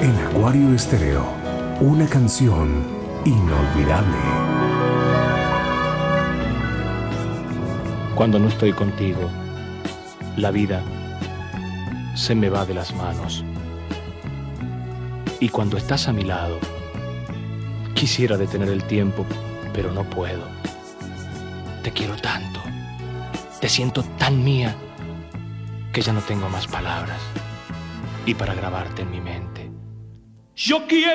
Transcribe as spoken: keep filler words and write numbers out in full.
En Acuario Estéreo, una canción inolvidable. Cuando no estoy contigo, la vida se me va de las manos. Y cuando estás a mi lado, quisiera detener el tiempo, pero no puedo. Te quiero tanto, te siento tan mía, que ya no tengo más palabras. Y para grabarte en mi mente, yo quiero